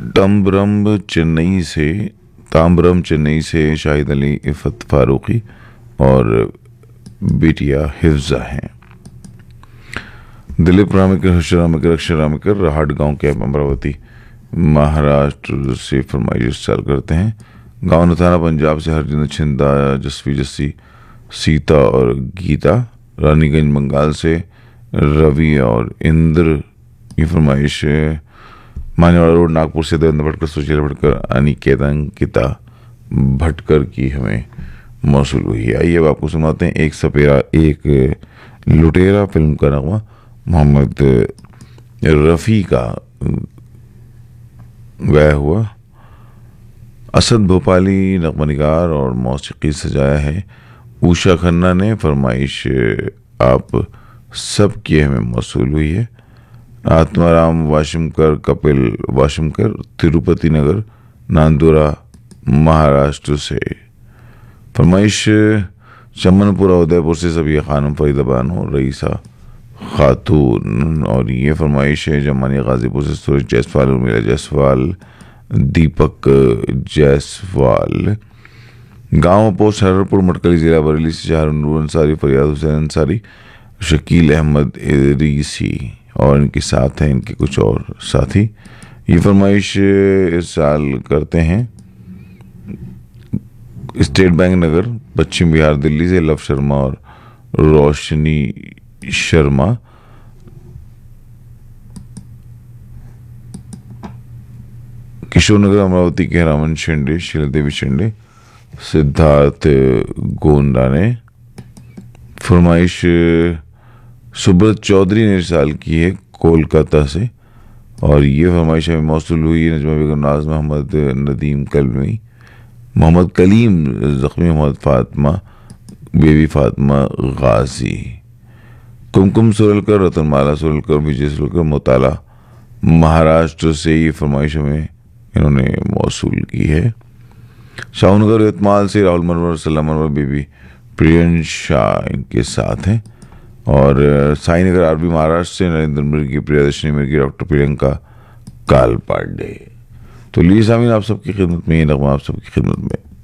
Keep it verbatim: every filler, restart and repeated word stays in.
तंबरम चेन्नई से ताम्बरम चेन्नई से शाहिद अली, इफ़त फारूकी और बिटिया हिफ्जा हैं। दिलीप रामेकर, हर्ष रामेकर, अक्षय रामेकर राहट गांव के अमरावती महाराष्ट्र से फरमाइश चाल करते हैं। गांव नथाना पंजाब से हरजिंदर छिंदा, जसवी जस्सी, सीता और गीता। रानीगंज बंगाल से रवि और इंद्र। ये फरमाइश मानेवाड़ा रोड नागपुर से देवेंद्र भटकर, सुशील भटकर, अनिकेत अंकिता भटकर की हमें मौसूल हुई है। आइए अब आपको सुनाते हैं एक सपेरा एक लुटेरा फिल्म का नगमा मोहम्मद रफ़ी का गाया हुआ। असद भोपाली नगमा निगार और मौसीकी सजाया है उषा खन्ना ने। फरमाइश आप सब की हमें मौसूल हुई है। आत्माराम वाशिमकर, कपिल वाशिमकर, तिरुपति नगर, नांदुरा महाराष्ट्र से। फरमाइश चमनपुरा उदयपुर से सभी खानम, फरीदाबाद हो रईसा खातून। और ये फरमाइश है जमानी गाजीपुर से सूरज जायसवाल, उर्मिला जायसवाल, दीपक जायसवाल। गांव पोस्ट हररपुर मटकली जिला बरेली से शाहरुन अंसारी, फरियाद हुसैन अंसारी, शकील अहमद इदरीसी और इनके साथ हैं इनके कुछ और साथी। ये फरमाइश इस साल करते हैं स्टेट बैंक नगर, पश्चिम बिहार दिल्ली से लव शर्मा और रोशनी शर्मा। किशोर नगर अमरावती के रामन शेंडे, शीला देवी शेंडे, सिद्धार्थ गोंडा ने। फरमाइश सुब्रत चौधरी ने साल की है कोलकाता से और ये फरमाइश हमें मौसूल हुई है नजमा बेगम, नाज मोहम्मद, नदीम कलमी, मोहम्मद कलीम जख्मी, मोहम्मद फातिमा, बेबी फातिमा गाजी। कुमकुम सुरलकर, रतनमाला सुरलकर, विजय सुरलकर, मोताला महाराष्ट्र से ये फरमाइश हमें इन्होंने मौसूल की है। शाहनगर इतमाल से राहुल मनवर, सलाम मनवर, बेबी प्रियंश शाह इनके साथ हैं। और साईनगर आरबी महाराष्ट्र से नरेंद्र मिर्गी, प्रियदर्शनी मिर्गी, डॉक्टर प्रियंका काल पांडे। तो ली सामीन आप सबकी खिदमत में, ये नगमा आप सबकी खिदमत में।